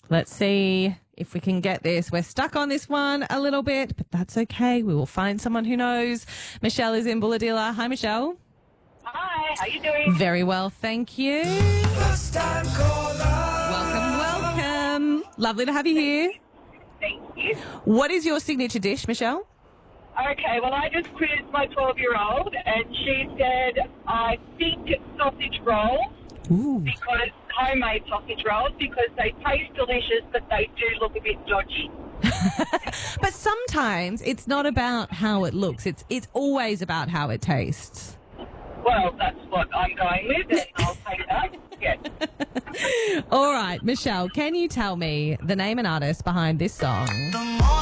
Let's see if we can get this. We're stuck on this one a little bit, but that's okay. We will find someone who knows. Michelle is in Bulahdelah. Hi, Michelle. Hi, how you doing? Very well, thank you. Welcome. Lovely to have you here. Thank you. What is your signature dish, Michelle? Okay, well, I just quizzed my 12-year-old, and she said, I think it's sausage rolls, Ooh. because homemade sausage rolls, because they taste delicious, but they do look a bit dodgy. But sometimes it's not about how it looks. It's always about how it tastes. Well, that's what I'm going with, and I'll take that. Yes. All right, Michelle, can you tell me the name and artist behind this song?